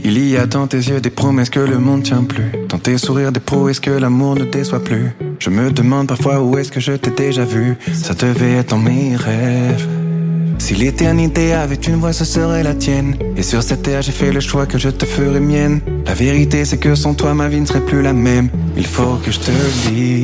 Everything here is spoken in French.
Il y a dans tes yeux des promesses que le monde tient plus. Dans tes sourires des prouesses que l'amour ne déçoit plus. Je me demande parfois où est-ce que je t'ai déjà vu. Ça devait être dans mes rêves. Si l'éternité avait une voix, ce serait la tienne. Et sur cette terre, j'ai fait le choix que je te ferai mienne. La vérité, c'est que sans toi, ma vie ne serait plus la même. Il faut que je te le dise.